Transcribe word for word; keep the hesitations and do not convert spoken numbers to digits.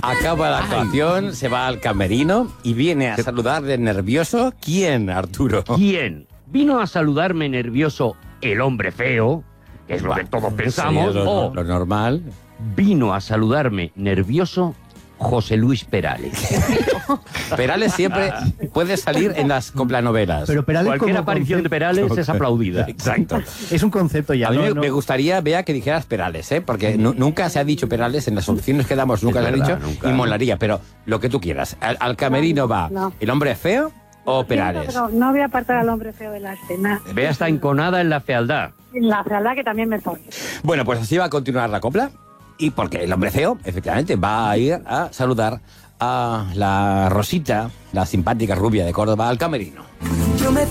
Acaba la actuación, se va al camerino y viene a saludarle nervioso. ¿Quién, Arturo? ¿Quién? Vino a saludarme nervioso el hombre feo, que es lo que todos pensamos, Sí, lo, o lo normal. vino a saludarme nervioso José Luis Perales. Perales siempre puede salir en las coplanovelas. Pero Perales Cualquier como aparición de concepto- Perales es aplaudida. Exacto. Es un concepto ya. A mí no, me, no. me gustaría, Bea, que dijeras Perales, ¿eh? Porque nu- nunca se ha dicho Perales, en las opciones que damos nunca Es se ha verdad, dicho, nunca. y molaría, pero lo que tú quieras. ¿Al, al camerino va No. el hombre feo o Siento, Perales? pero no voy a apartar al hombre feo de la escena. Bea está enconada en la fealdad. La fealdad que también me pone. Bueno, pues así va a continuar la copla. Y porque el hombre feo, efectivamente, va a ir a saludar a la Rosita, la simpática rubia de Córdoba, al camerino.